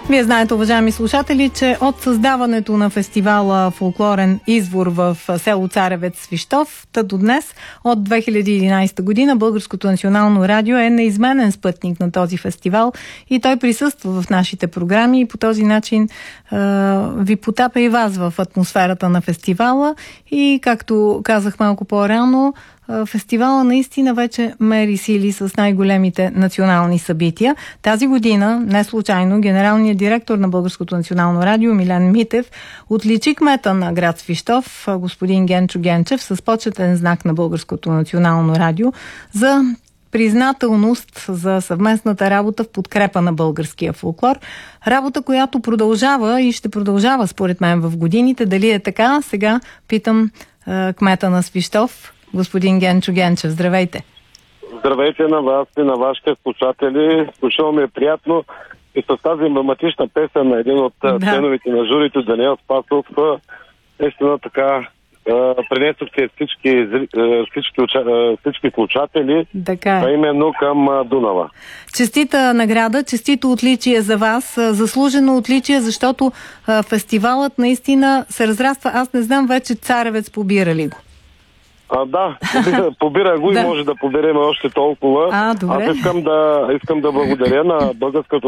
Вие знаете, уважаеми слушатели, че от създаването на фестивала Фолклорен извор в село Царевец, Свищов, до днес, от 2011 година, Българското национално радио е неизменен спътник на този фестивал и той присъства в нашите програми и по този начин ви потапя и вас в атмосферата на фестивала. И както казах малко по-рано, фестивала наистина вече мери сили с най-големите национални събития. Тази година, не случайно, генералният директор на Българското национално радио Милен Митев отличи кмета на град Свищов, господин Генчо Генчев, с почетен знак на Българското национално радио за признателност за съвместната работа в подкрепа на българския фолклор. Работа, която продължава и ще продължава според мен в годините. Дали е така? Сега питам кмета на Свищов, господин Генчо Генчев. Здравейте! Здравейте на вас и на вашите слушатели. Слушало ми е приятно и с тази емблематична песен на един от членовете на журито, Даниел Спасов, наистина така пренесохте всички слушатели, а именно към Дунава. Честита награда, честито отличие за вас, заслужено отличие, защото фестивалът наистина се разраства. Аз не знам вече Царевец побира ли го? Да, побира го и може да побереме още толкова. Аз искам да благодаря на Българското